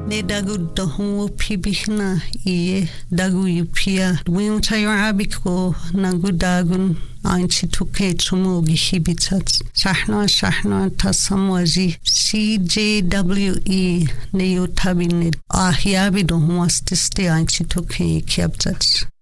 Ne dagu dohu pibihna iye dagu yupia. Wintayo abiko nagu dagun ainchi tuke chumu gihibitat. Shahna tasamwaji CJWE ne yotabine ahyabi dohu astiste ainchi tuke kiabtat.